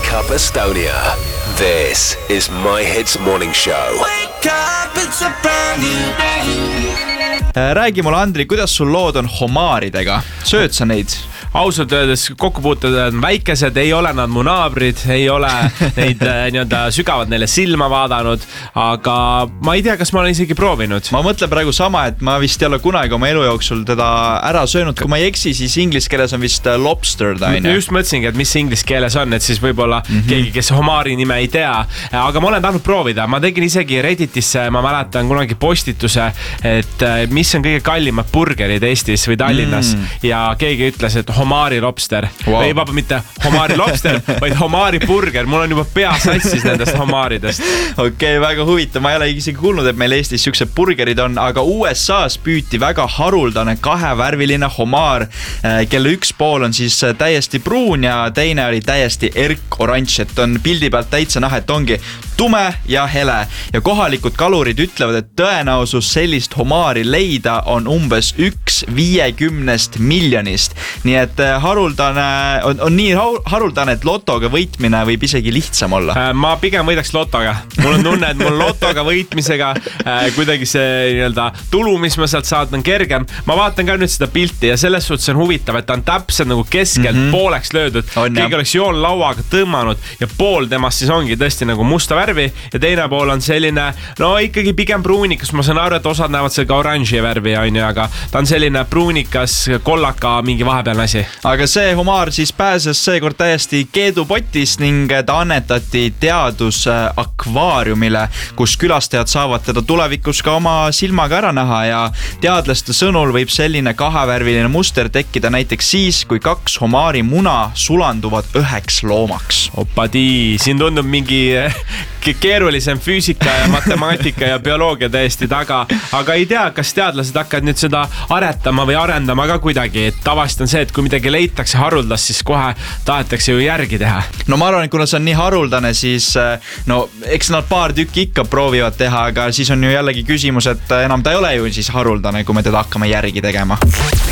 Wake Up Estonia. This is My Hits Morning Show. Wake up, it's a brand new day. Räägi mulle, Andri, kuidas sul lood on homaaridega? Sööd sa neid? Ausalt öeldes kokkupuutud on väikesed, ei ole nad mu naabrid, ei ole neid sügavalt neile silma vaadanud, aga ma ei tea, kas ma olen isegi proovinud. Ma mõtlen praegu sama, et ma vist ei ole kunagi oma elu jooksul teda ära söönud. Kui ma ei eksi, siis inglise keeles on vist lobster taine. Just mõtlesingi, et mis inglise keeles on, et siis võib-olla keegi, kes homaari nime ei tea. Aga ma olen tahtnud proovida. Ma tegin isegi Redditisse, ma mäletan kunagi postituse, et mis on kõige kallimad burgerid Eestis või Tallinnas. Ja keegi ütles, et homaari lobster. Wow. Ei vaba mitte homaari lobster, vaid homaari burger. Mul on juba pea sassis nendest homaaridest. Okei, väga huvitav. Ma ei ole isegi kuulnud, et meil Eestis siuksed burgerid on, aga USA's püüti väga haruldane kahevärviline homaar, kelle üks pool on siis täiesti pruun ja teine oli täiesti erk-oranž, et on pildi pealt täitsa näha, et ongi tume ja hele. Ja kohalikud kalurid ütlevad, et tõenäosus sellist homaari leida on umbes 1/50 miljonist. Nii et haruldane, on nii haruldane, et lotoga võitmine võib isegi lihtsam olla. Ma pigem võidaks lotoga. Mul on tunne, et mul lotoga võitmisega kuidagi see tulu, mis ma sealt saad, on kergem. Ma vaatan ka nüüd seda pilti ja selles suhtes on huvitav, et ta on täpselt nagu keskelt pooleks löödud. Keegi oleks joonlauaga tõmmanud ja pool temast siis ongi tõesti nagu musta värvi ja teine pool on selline, no ikkagi pigem pruunikas. Ma saan aru, et osad näevad seal ka oranži värvi, aga ta on selline pruunikas, kollaka mingi vahepealne asi. Aga see homaar siis pääses seekord täiesti keedupotist ning ta annetati teadusakvaariumile, kus külastajad saavad teda tulevikus ka oma silmaga ära näha ja teadlaste sõnul võib selline kahevärviline muster tekkida näiteks siis, kui 2 homaari muna sulanduvad 1 loomaks. Opadii, siin tundub mingi keerulisem füüsika ja matemaatika ja bioloogia täiesti taga, aga ei tea, kas teadlased hakkavad nüüd seda aretama või arendama ka kuidagi, et tavaliselt on see, et kui midagi leitakse haruldast, siis kohe tahetakse ju järgi teha. No ma arvan, et kuna see on nii haruldane, siis eks nad paar tükki ikka proovivad teha, aga siis on ju jällegi küsimus, et enam ta ei ole ju siis haruldane, kui me teda hakkame järgi tegema.